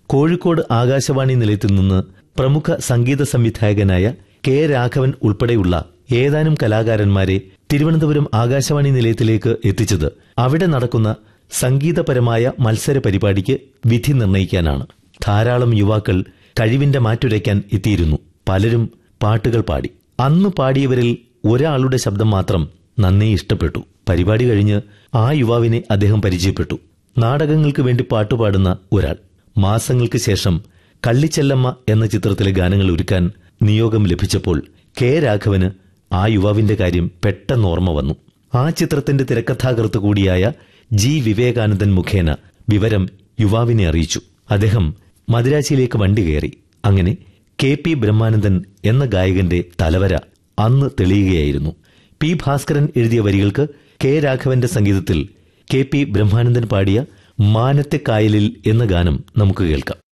കോഴിക്കോട് ആകാശവാണി നിലയത്തിൽ നിന്ന് പ്രമുഖ സംഗീത സംവിധായകനായ കെ രാഘവൻ ഉൾപ്പെടെയുള്ള ഏതാനും കലാകാരന്മാരെ തിരുവനന്തപുരം ആകാശവാണി നിലയത്തിലേക്ക് എത്തിച്ചത് അവിടെ നടക്കുന്ന സംഗീതപരമായ മത്സര പരിപാടിക്ക് വിധി നിർണയിക്കാനാണ്. ധാരാളം യുവാക്കൾ കഴിവിന്റെ മാറ്റുരയ്ക്കാൻ എത്തിയിരുന്നു. പലരും പാട്ടുകൾ പാടി. അന്ന് പാടിയവരിൽ ഒരാളുടെ ശബ്ദം മാത്രം നന്നേ ഇഷ്ടപ്പെട്ടു. പരിപാടി കഴിഞ്ഞ് ആ യുവാവിനെ അദ്ദേഹം പരിചയപ്പെട്ടു. നാടകങ്ങൾക്ക് വേണ്ടി പാട്ടുപാടുന്ന ഒരാൾ. മാസങ്ങൾക്ക് ശേഷം കള്ളിച്ചെല്ലമ്മ എന്ന ചിത്രത്തിലെ ഗാനങ്ങൾ ഒരുക്കാൻ നിയോഗം ലഭിച്ചപ്പോൾ കെ രാഘവന് ആ യുവാവിന്റെ കാര്യം പെട്ടെന്ന് ഓർമ്മ വന്നു. ആ ചിത്രത്തിന്റെ തിരക്കഥാകൃത്ത് കൂടിയായ ജി വിവേകാനന്ദൻ മുഖേന വിവരം യുവാവിനെ അറിയിച്ചു. അദ്ദേഹം മദിരാശിയിലേക്ക് വണ്ടി കയറി. അങ്ങനെ കെ പി ബ്രഹ്മാനന്ദൻ എന്ന ഗായകന്റെ തലവര അന്ന് തെളിയുകയായിരുന്നു. പി ഭാസ്കരൻ എഴുതിയ വരികൾക്ക് കെ രാഘവന്റെ സംഗീതത്തിൽ കെ പി ബ്രഹ്മാനന്ദൻ പാടിയ മാനത്തെ കായലിൽ എന്ന ഗാനം നമുക്ക് കേൾക്കാം.